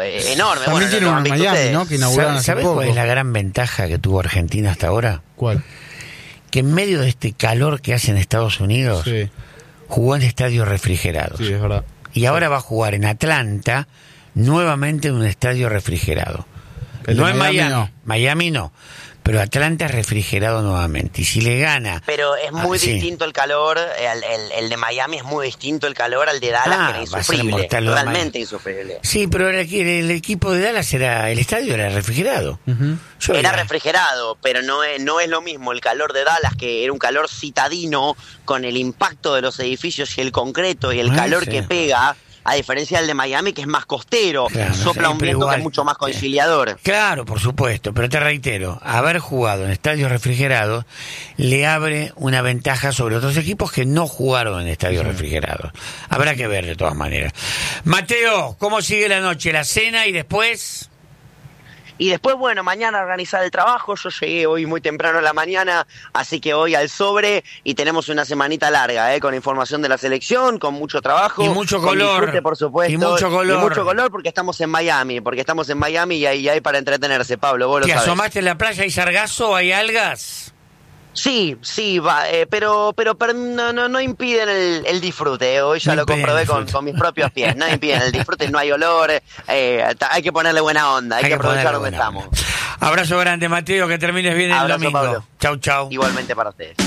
enorme. También tiene uno en Miami, ¿no? Que inauguraron hace ¿Sabes poco. cuál es la gran ventaja que tuvo Argentina hasta ahora? ¿Cuál? Que en medio de este calor que hace en Estados Unidos, Sí, jugó en estadios refrigerados. sí, es verdad. Y ahora va a jugar en Atlanta, nuevamente en un estadio refrigerado. El de No en Miami Miami, no. Miami no. Pero Atlanta es refrigerado nuevamente. Y si le gana... Pero es muy sí. distinto el calor, el de Miami es muy distinto el calor al de Dallas, que era va a ser insufrible, mortal lo de realmente insufrible. Sí, pero el equipo de Dallas el estadio era refrigerado. Yo Era refrigerado, pero no es lo mismo el calor de Dallas, que era un calor citadino, con el impacto de los edificios y el concreto y el calor sí. que pega, a diferencia del de Miami, que es más costero, Claro, sopla sí, un pero viento igual, que es mucho más conciliador. Claro, por supuesto, pero te reitero, haber jugado en estadios refrigerados le abre una ventaja sobre otros equipos que no jugaron en estadios refrigerados. Habrá que ver de todas maneras. Mateo, ¿cómo sigue la noche? ¿La cena y después? Y después, bueno, mañana organizar el trabajo. Yo llegué hoy muy temprano a la mañana, así que hoy al sobre y tenemos una semanita larga, con información de la selección, con mucho trabajo. Y mucho con color. disfrute, por supuesto. Y mucho color. Y mucho color porque estamos en Miami, y ahí hay para entretenerse, Pablo, vos lo ¿Te sabés. asomaste en la playa? ¿Hay sargazo? ¿Hay algas? Sí, va, pero no impiden el disfrute. Hoy ya No lo impiden comprobé el con disfrute. mis propios pies. No impiden el disfrute, no hay olor. Hay que ponerle buena onda, hay que aprovechar donde ponerle buena estamos. onda. Abrazo grande, Mateo, que termines bien el Abrazo, domingo. Pablo. Chau, chau. Igualmente para ustedes.